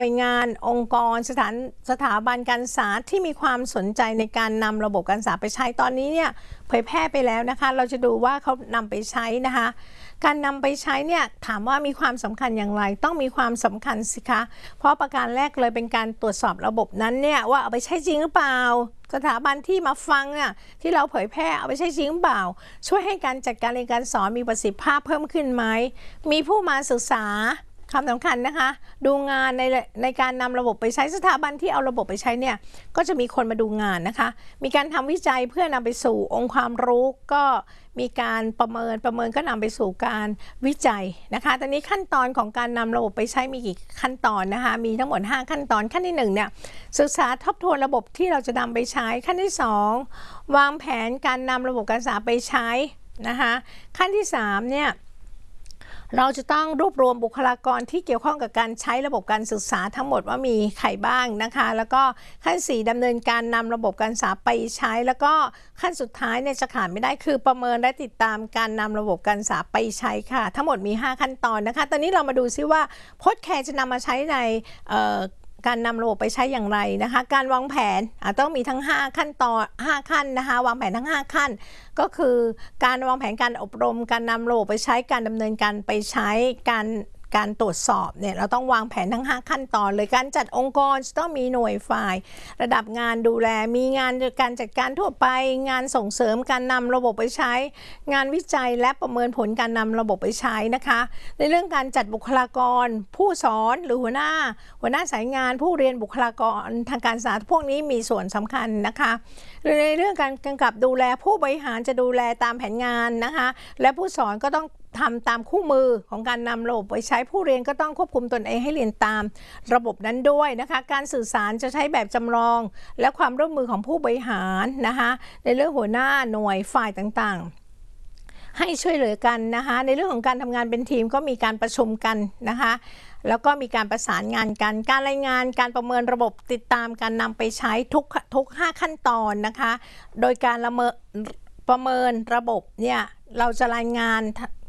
หน่วยงานองค์กรสถาบันการศึกษาที่มีความสนใจในการนำระบบการศึกษาไปใช้ตอนนี้เนี่ยเผยแพร่ไปแล้วนะคะเราจะดูว่าเขานำไปใช้นะคะการนำไปใช้เนี่ยถามว่ามีความสำคัญอย่างไรต้องมีความสำคัญสิคะเพราะประการแรกเลยเป็นการตรวจสอบระบบนั้นเนี่ยว่าเอาไปใช้จริงหรือเปล่าสถาบันที่มาฟังเนี่ยที่เราเผยแพร่เอาไปใช้จริงหรือเปล่าช่วยให้การจัดการเรียนการสอนมีประสิทธิภาพเพิ่มขึ้นไหมมีผู้มาศึกษาคำสำคัญนะคะดูงานในการนำระบบไปใช้สถาบันที่เอาระบบไปใช้เนี่ยก็จะมีคนมาดูงานนะคะมีการทำวิจัยเพื่อนำไปสู่องค์ความรู้ก็มีการประเมินก็นำไปสู่การวิจัยนะคะตอนนี้ขั้นตอนของการนำระบบไปใช้มีกี่ขั้นตอนนะคะมีทั้งหมด5ขั้นตอนขั้นที่1เนี่ยศึกษาทบทวนระบบที่เราจะนำไปใช้ขั้นที่2วางแผนการนำระบบการศึกษาไปใช้นะคะขั้นที่3เนี่ยเราจะต้องรวบรวมบุคลากรที่เกี่ยวข้องกับการใช้ระบบการศึกษาทั้งหมดว่ามีใครบ้างนะคะแล้วก็ขั้น4ดำเนินการนำระบบการศึกษาไปใช้แล้วก็ขั้นสุดท้ายเนี่ยจะขาดไม่ได้คือประเมินและติดตามการนำระบบการศึกษาไปใช้ค่ะทั้งหมดมี5ขั้นตอนนะคะตอนนี้เรามาดูซิว่าพจน์แคร์จะนำมาใช้ในการนำระบบไปใช้อย่างไรนะคะการวางแผนต้องมีทั้ง5ขั้นตอน5ขั้นนะคะวางแผนทั้ง5ขั้นก็คือการวางแผนการอบรมการนำระบบไปใช้การดำเนินการไปใช้การตรวจสอบเนี่ยเราต้องวางแผนทั้ง5ขั้นตอนเลยการจัดองค์กรจะต้องมีหน่วยฝ่ายระดับงานดูแลมีงานการจัดการทั่วไปงานส่งเสริมการนำระบบไปใช้งานวิจัยและประเมินผลการนำระบบไปใช้นะคะในเรื่องการจัดบุคลากรผู้สอนหรือหัวหน้าสายงานผู้เรียนบุคลากรทางการศึกษาพวกนี้มีส่วนสำคัญนะคะในเรื่องการกำกับดูแลผู้บริหารจะดูแลตามแผนงานนะคะและผู้สอนก็ต้องทำตามคู่มือของการนำระบบไปใช้ผู้เรียนก็ต้องควบคุมตนเองให้เรียนตามระบบนั้นด้วยนะคะการสื่อสารจะใช้แบบจำลองและความร่วมมือของผู้บริหารนะคะในเรื่องหัวหน้าหน่วยฝ่ายต่างๆให้ช่วยเหลือกันนะคะในเรื่องของการทำงานเป็นทีมก็มีการประชุมกันนะคะแล้วก็มีการประสานงานกันการรายงานการประเมินระบบติดตามการนำไปใช้ทุก5ขั้นตอนนะคะโดยการประเมินระบบเนี่ยเราจะรายงาน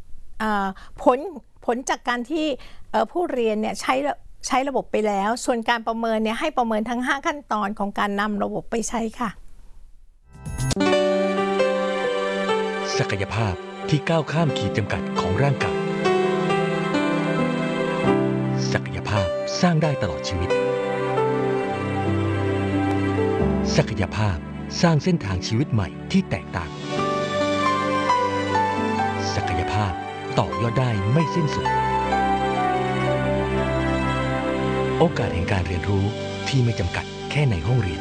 ผลจากการที่ผู้เรียนเนี่ยใช้ระบบไปแล้วส่วนการประเมินเนี่ยให้ประเมินทั้ง5ขั้นตอนของการนำระบบไปใช้ค่ะศักยภาพที่ก้าวข้ามขีดจำกัดของร่างกายศักยภาพสร้างได้ตลอดชีวิตศักยภาพสร้างเส้นทางชีวิตใหม่ที่แตกต่างศักยภาพต่อยอดได้ไม่สิ้นสุดโอกาสแห่งการเรียนรู้ที่ไม่จำกัดแค่ในห้องเรียน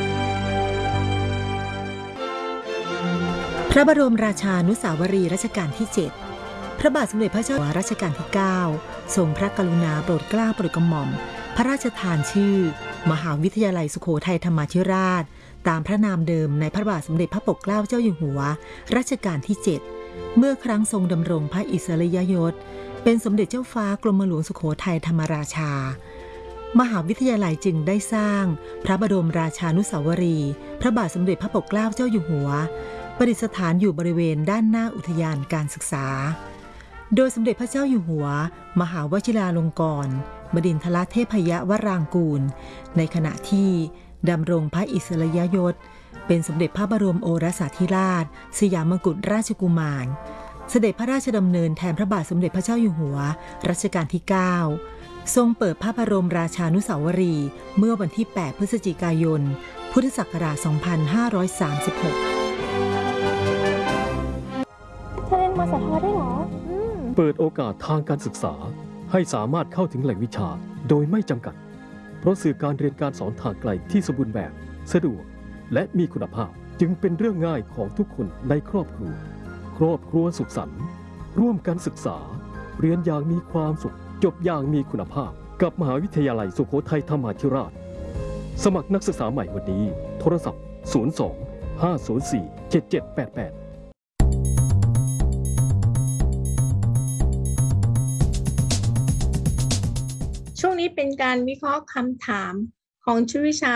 พระบรมราชานุสาวรีย์รัชกาลที่ 7 พระบาทสมเด็จพระเจ้าอยู่หัวรัชกาลที่ 9 ทรงพระกรุณาโปรดเกล้าโปรดกระหม่อมพระราชทานชื่อมหาวิทยาลัยสุโขทัยธรรมาธิราชตามพระนามเดิมในพระบาทสมเด็จพระปกเกล้าเจ้าอยู่หัวรัชกาลที่ 7เมื่อครั้งทรงดำรงพระอิสริยยศเป็นสมเด็จเจ้าฟ้ากรมหลวงสุโขทัยธรรมราชามหาวิทยาลัยจึงได้สร้างพระบรมราชานุสาวรีย์พระบาทสมเด็จพระปกเกล้าเจ้าอยู่หัวประดิษฐานอยู่บริเวณด้านหน้าอุทยานการศึกษาโดยสมเด็จพระเจ้าอยู่หัวมหาวชิราลงกรณ์บดินทรเทพยวรางกูลในขณะที่ดำรงพระอิสริยยศเป็นสมเด็จพระบรมโอรสาธิราชสยามกุฎราชกุมารเสด็จพระราชดำเนินแทนพระบาทสมเด็จพระเจ้าอยู่หัวรัชกาลที่ 9 ทรงเปิดพระบรมราชานุสาวรีย์เมื่อวันที่ 8 พฤศจิกายน พุทธศักราช 2536 จะเรียนมสทได้หรอเปิดโอกาสทางการศึกษาให้สามารถเข้าถึงแหล่งวิชาโดยไม่จำกัดเพราะสื่อการเรียนการสอนทางไกลที่สมบูรณ์แบบสะดวกและมีคุณภาพจึงเป็นเรื่องง่ายของทุกคนในครอบครัวสุขสันต์ร่วมกันศึกษาเรียนอย่างมีความสุขจบอย่างมีคุณภาพกับมหาวิทยาลัยสุโขทัยธรรมาธิราชสมัครนักศึกษาใหม่วันนี้โทรศัพท์02-504-7788 ช่วงนี้เป็นการวิเคราะห์คำถามของชุดวิชา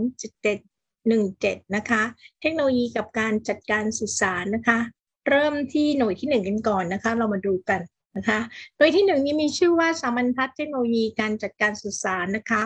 2.17 นะคะเทคโนโลยีกับการจัดการสื่อสารนะคะเริ่มที่หน่วยที่1กันก่อนนะคะเรามาดูกันนะคะหน่วยที่1นี้มีชื่อว่าสามัญทัศน์เทคโนโลยีการจัดการสื่อสารนะคะ